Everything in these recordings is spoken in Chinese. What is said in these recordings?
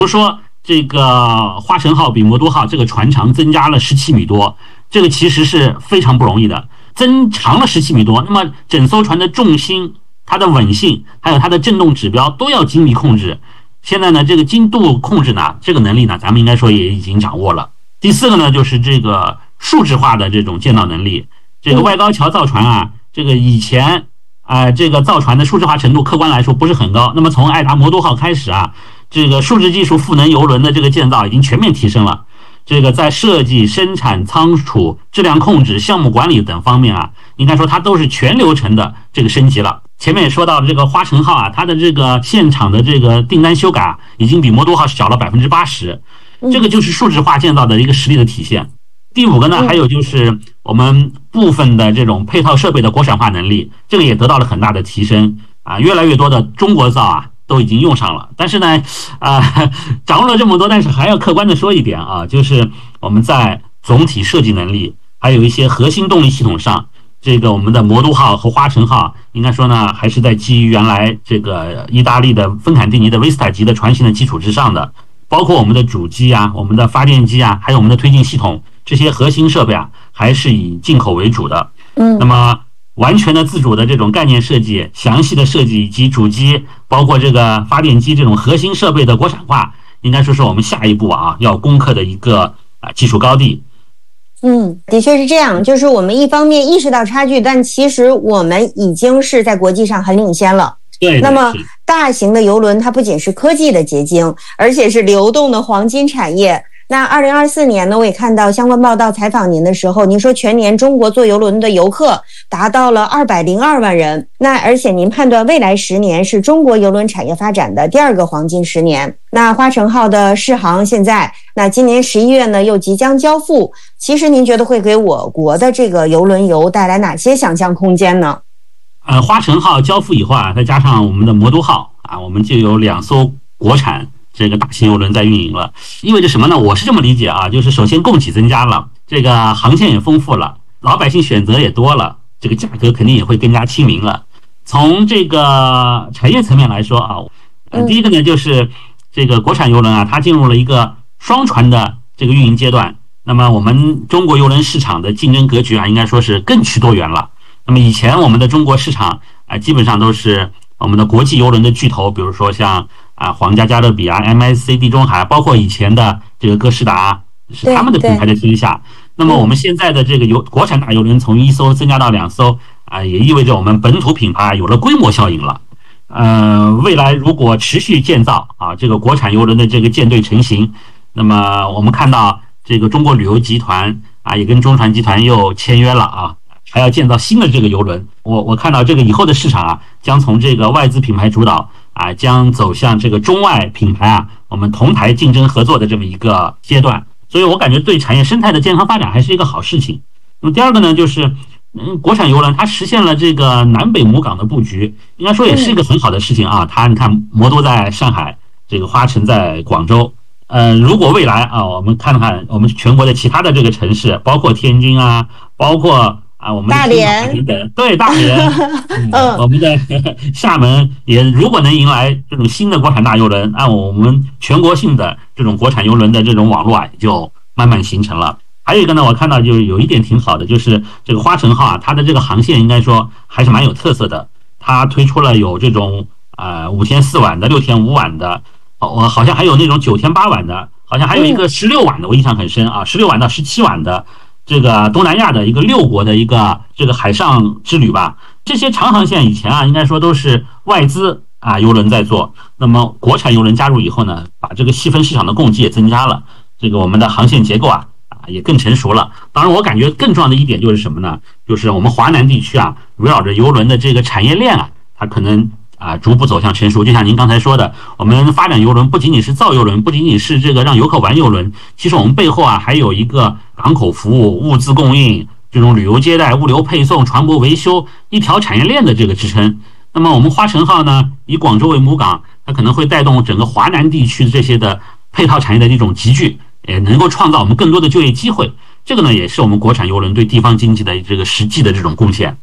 这个花神号比魔都号这个船长增加了17米多，这个其实是非常不容易的，增长了17米多，那么整艘船的重心、它的稳性，还有它的振动指标都要精密控制。现在呢，这个精度控制呢，这个能力呢，咱们应该说也已经掌握了。第四个呢，就是这个数字化的这种建造能力。这个外高桥造船啊，这个以前这个造船的数字化程度客观来说不是很高。那么从爱达魔都号开始啊，这个数字技术赋能邮轮的这个建造已经全面提升了。这个在设计、生产、仓储、质量控制、项目管理等方面啊，应该说它都是全流程的这个升级了。前面也说到这个花神号啊，它的这个现场的这个订单修改啊，已经比魔都号小了80%，这个就是数字化建造的一个实力的体现。第五个呢，还有就是我们部分的这种配套设备的国产化能力，这个也得到了很大的提升啊，越来越多的中国造啊都已经用上了。但是呢，掌握了这么多，但是还要客观的说一点啊，就是我们在总体设计能力，还有一些核心动力系统上，这个我们的魔都号和花神号应该说呢，还是在基于原来这个意大利的芬坎蒂尼的维斯塔级的船型的基础之上的，包括我们的主机啊、我们的发电机啊，还有我们的推进系统，这些核心设备啊，还是以进口为主的。那么完全的自主的这种概念设计、详细的设计以及主机，包括这个发电机这种核心设备的国产化，应该说是我们下一步啊要攻克的一个技术高地。 的确是这样，就是我们一方面意识到差距，但其实我们已经是在国际上很领先了。 对， 那么大型的邮轮它不仅是科技的结晶，而且是流动的黄金产业。那2024年呢，我也看到相关报道采访您的时候，您说全年中国坐邮轮的游客达到了202万人。那而且您判断未来10年是中国邮轮产业发展的第2个黄金10年。那花神号的试航现在，那今年11月呢又即将交付。其实您觉得会给我国的这个邮轮游带来哪些想象空间呢？ 花神号交付以后啊，再加上我们的魔都号啊，我们就有2艘国产这个大型邮轮在运营了。意味着什么呢？我是这么理解啊，就是首先供给增加了，这个航线也丰富了，老百姓选择也多了，这个价格肯定也会更加亲民了。从这个产业层面来说啊，第一个呢就是这个国产邮轮啊，它进入了一个双船的这个运营阶段。那么我们中国邮轮市场的竞争格局啊，应该说是更趋多元了。那么以前我们的中国市场基本上都是我们的国际邮轮的巨头，比如说像皇家加勒比啊、MSC 地中海，包括以前的这个哥斯达，是他们的品牌的天下。那么我们现在的这个国产大邮轮从1艘增加到2艘也意味着我们本土品牌有了规模效应了。未来如果持续建造这个国产邮轮的这个舰队成型，那么我们看到这个中国旅游集团也跟中船集团又签约了还要建造新的这个邮轮。我看到这个以后的市场将从这个外资品牌主导将走向这个中外品牌我们同台竞争合作的这么一个阶段。所以我感觉对产业生态的健康发展还是一个好事情。那么第二个呢，就是国产邮轮它实现了这个南北母港的布局，应该说也是一个很好的事情它你看魔都在上海，这个花神在广州。如果未来我们看看我们全国的其他的这个城市，包括天津包括我们的大连， 对大连，我们的厦门也如果能迎来这种新的国产大邮轮，我们全国性的这种国产邮轮的这种网络也就慢慢形成了。还有一个呢，我看到就是有一点挺好的，就是这个花神号它的这个航线应该说还是蛮有特色的。它推出了有这种5天4晚的、6天5晚的，好像还有那种9天8晚的，好像还有一个16晚的，我印象很深16晚到17晚的。这个东南亚的一个6国的一个这个海上之旅吧。这些长航线以前应该说都是外资邮轮在做，那么国产邮轮加入以后呢，把这个细分市场的供给也增加了，这个我们的航线结构也更成熟了。当然我感觉更重要的一点就是什么呢，就是我们华南地区围绕着邮轮的这个产业链它可能逐步走向成熟。就像您刚才说的，我们发展邮轮不仅仅是造邮轮，不仅仅是这个让游客玩邮轮，其实我们背后还有一个港口服务、物资供应、这种旅游接待、物流配送、船舶维修一条产业链的这个支撑。那么我们花神号呢，以广州为母港，它可能会带动整个华南地区的这些的配套产业的一种集聚，也能够创造我们更多的就业机会。这个呢，也是我们国产邮轮对地方经济的这个实际的这种贡献。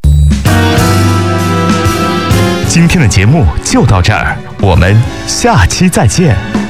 今天的节目就到这儿，我们下期再见。